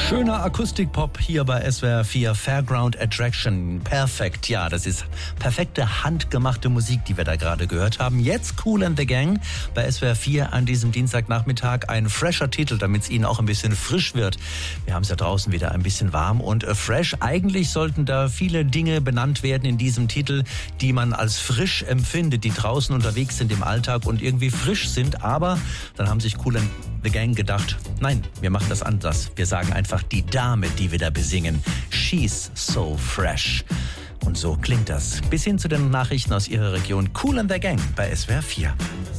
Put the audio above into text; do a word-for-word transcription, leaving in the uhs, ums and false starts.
Schöner Akustikpop hier bei S W R vier, Fairground Attraction. Perfekt, ja, das ist perfekte handgemachte Musik, die wir da gerade gehört haben. Jetzt Kool and the Gang bei S W R vier an diesem Dienstagnachmittag. Ein fresher Titel, damit es Ihnen auch ein bisschen frisch wird. Wir haben es ja draußen wieder ein bisschen warm und äh, fresh. Eigentlich sollten da viele Dinge benannt werden in diesem Titel, die man als frisch empfindet, die draußen unterwegs sind im Alltag und irgendwie frisch sind. Aber dann haben sich Kool and the Gang gedacht, nein, wir machen das anders. Wir sagen einfach die Dame, die wir da besingen. She's so fresh. Und so klingt das. Bis hin zu den Nachrichten aus Ihrer Region. Kool and the Gang bei S W R vier.